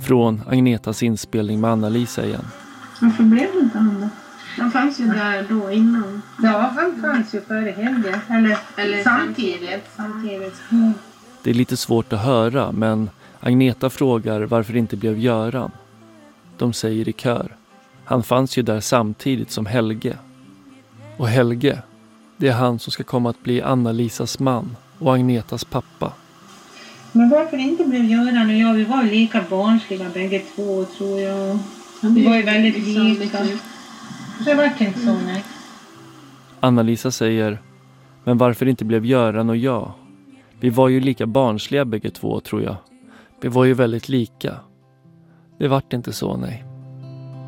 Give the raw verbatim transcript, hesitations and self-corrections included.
Från Agnetas inspelning med Anna-Lisa igen. Varför blev det inte han då? Han fanns ju där då innan. Ja, han fanns ju före Helge. Eller, Eller samtidigt. samtidigt. Mm. Det är lite svårt att höra, men Agneta frågar varför det inte blev Göran. De säger i kör. Han fanns ju där samtidigt som Helge. Och Helge, det är han som ska komma att bli Anna-Lisas man och Agnetas pappa. Men varför det inte blev Göran och jag, vi var ju lika barnsliga bägge två, tror jag. Vi var ju väldigt lika. Det var inte så, nej. Anna-Lisa säger, men varför det inte blev Göran och jag? Vi var ju lika barnsliga bägge två, tror jag. Vi var ju väldigt lika. Det vart inte så, nej.